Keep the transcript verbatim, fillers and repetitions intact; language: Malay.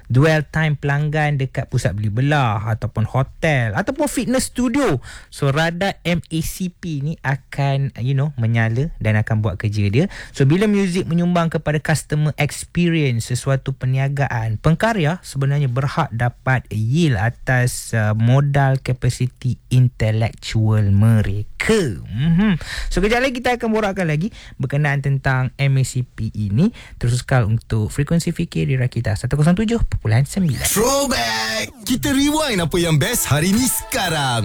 dwell time pelanggan dekat pusat beli belah ataupun hotel ataupun fitness studio. So radar M A C P ni akan you know menyala dan akan buat kerja dia. So bila muzik menyumbang kepada customer experience, sesuatu perniagaan, pengkarya sebenarnya berhak dapat yield atas uh, modal kapasiti intelektual mereka. Mm-hmm. So kejap lagi kita akan borakkan lagi berkenaan tentang M A C P ini. Terus sekali untuk frekuensi fikir di Rakita seratus tujuh perpuluhan sembilan. Throwback. Kita rewind apa yang best hari ni sekarang.